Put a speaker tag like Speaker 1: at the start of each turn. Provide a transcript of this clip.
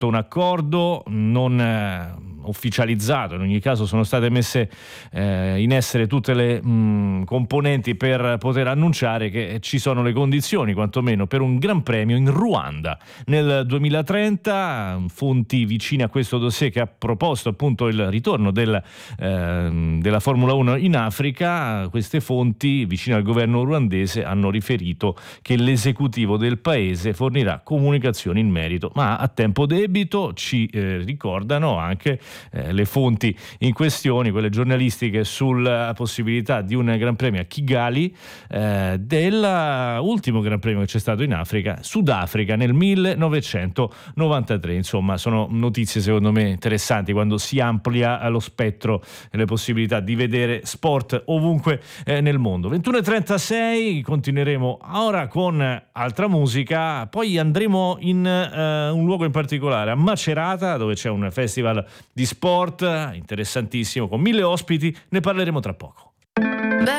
Speaker 1: un accordo non ufficializzato, in ogni caso sono state messe in essere tutte le componenti per poter annunciare che ci sono le condizioni quantomeno per un gran premio in Ruanda nel 2030, fonti vicine a questo dossier che ha proposto appunto il ritorno della Formula 1 in Africa. Queste fonti vicine al governo ruandese hanno riferito che l'esecutivo del paese fornirà comunicazioni in merito, ma a tempo debito. Ci ricordano anche le fonti in questione, quelle giornalistiche, sulla possibilità di un Gran Premio a Kigali, dell'ultimo Gran Premio che c'è stato in Africa, Sudafrica, nel 1993. Insomma, sono notizie secondo me interessanti quando si amplia lo spettro e le possibilità di vedere sport ovunque nel mondo. 21:36, continueremo ora con altra musica, poi andremo in un luogo in particolare, a Macerata, dove c'è un festival di sport interessantissimo con 1000 ospiti. Ne parleremo tra poco.